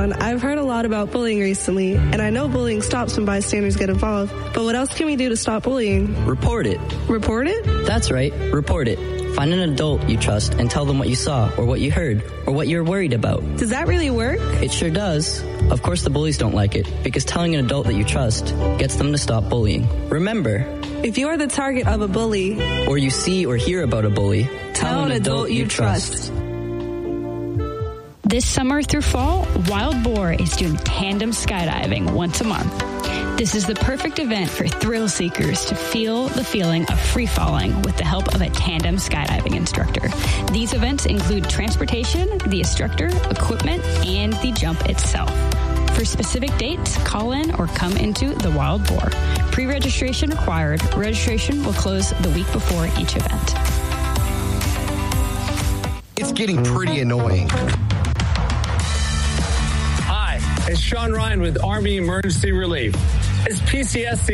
Sean. I've heard a lot about bullying recently, and I know bullying stops when bystanders get involved. But what else can we do to stop bullying? Report it. Report it? That's right. Report it. Find an adult you trust and tell them what you saw or what you heard or what you're worried about. Does that really work? It sure does. Of course the bullies don't like it because telling an adult that you trust gets them to stop bullying. Remember, if you are the target of a bully, or you see or hear about a bully, tell an adult you trust. This summer through fall, Wild Boar is doing tandem skydiving once a month. This is the perfect event for thrill seekers to feel the feeling of free falling with the help of a tandem skydiving instructor. These events include transportation, the instructor, equipment, and the jump itself. For specific dates, call in or come into the Wild Boar. Pre-registration required. Registration will close the week before each event. It's getting pretty annoying. Hi, it's Sean Ryan with Army Emergency Relief. It's PCS